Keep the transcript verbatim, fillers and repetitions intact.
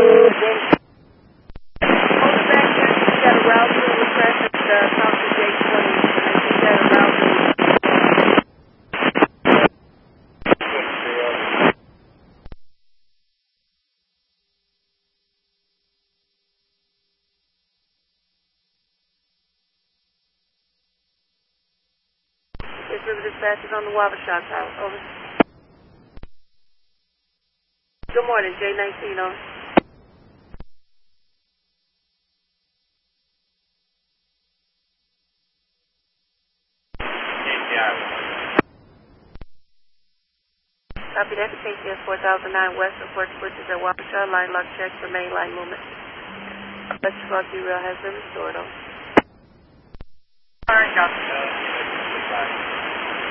back here. You got a route to the traffic, uh, south of J twenty. I think that a route to This river dispatch is on the Wabasha Tower. Over. Good morning, J nineteen on. Copy that. K C S four thousand nine West report switches at Wabasha. Line lock check for mainline movement. Electric log derail has been restored. Over. All right, copy.